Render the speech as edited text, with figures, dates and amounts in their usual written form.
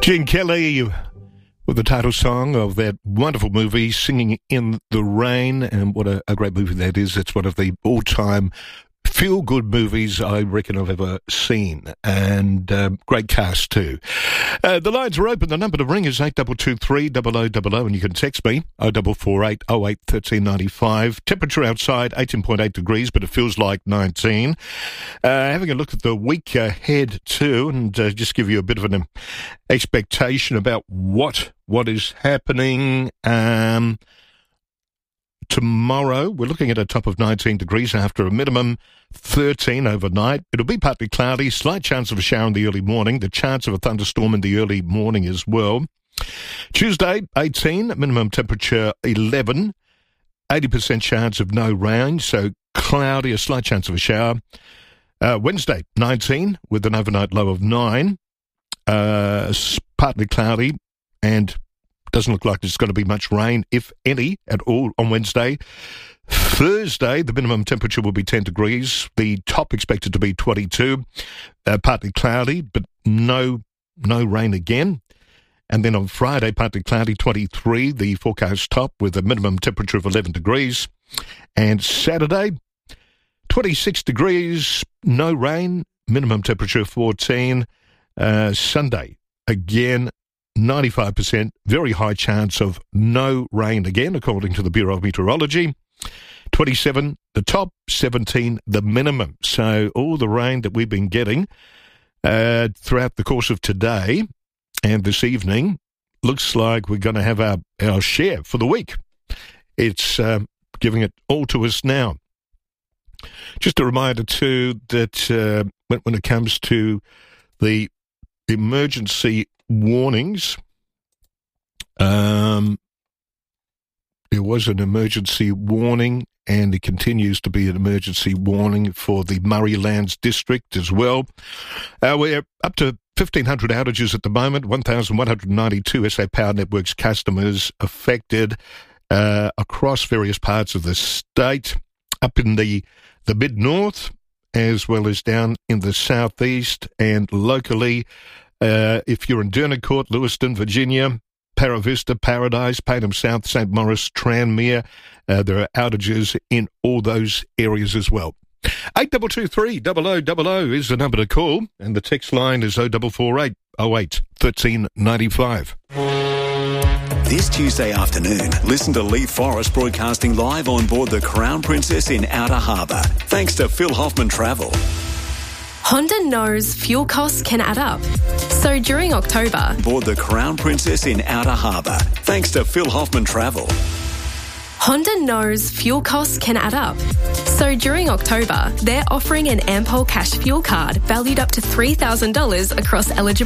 Gene Kelly with the title song of that wonderful movie, Singing in the Rain, and what a great movie that is. It's one of the all-time feel-good movies I reckon I've ever seen, and great cast too. The lines are open. The number to ring is 8223 0000, and you can text me 0448 08 1395. Temperature outside 18.8 degrees, but it feels like 19. Having a look at the week ahead too, and just give you a bit of an expectation about what is happening. Tomorrow, we're looking at a top of 19 degrees after a minimum 13 overnight. It'll be partly cloudy, slight chance of a shower in the early morning, the chance of a thunderstorm in the early morning as well. Tuesday, 18, minimum temperature 11, 80% chance of no rain, so cloudy, a slight chance of a shower. Wednesday, 19, with an overnight low of 9, partly cloudy, and doesn't look like there's going to be much rain, if any, at all on Wednesday. Thursday, the minimum temperature will be 10 degrees. The top expected to be 22. Partly cloudy, but no rain again. And then on Friday, partly cloudy, 23. The forecast top with a minimum temperature of 11 degrees. And Saturday, 26 degrees, no rain, minimum temperature 14. Sunday, again, 95%, very high chance of no rain again, according to the Bureau of Meteorology. 27, the top, 17, the minimum. So all the rain that we've been getting throughout the course of today and this evening looks like we're going to have our share for the week. It's giving it all to us now. Just a reminder, too, that when it comes to the emergency warnings, there was an emergency warning, and it continues to be an emergency warning for the Murray-Lands district as well. We're up to 1,500 outages at the moment, 1,192 SA Power Networks customers affected across various parts of the state, up in the mid-north, as well as down in the southeast, and locally. If you're in Dernacourt, Lewiston, Virginia, Para Vista, Paradise, Payneham South, St. Maurice, Tranmere, there are outages in all those areas as well. 8223 0000 is the number to call, and the text line is 0448 08 1395. This Tuesday afternoon, listen to Lee Forrest broadcasting live on board the Crown Princess in Outer Harbour, thanks to Phil Hoffman Travel. Honda knows fuel costs can add up. So during October, Board the Crown Princess in Outer Harbour, thanks to Phil Hoffman Travel. Honda knows fuel costs can add up. So during October, they're offering an Ampol Cash Fuel Card valued up to $3,000 across eligible